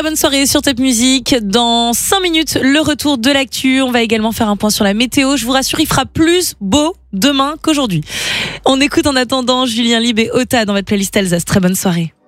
Très bonne soirée sur Top Music. Dans 5 minutes, le retour de l'actu. On va également faire un point sur la météo. Je vous rassure, il fera plus beau demain qu'aujourd'hui. On écoute en attendant Julien Lieb et Ota dans votre playlist Alsace. Très bonne soirée.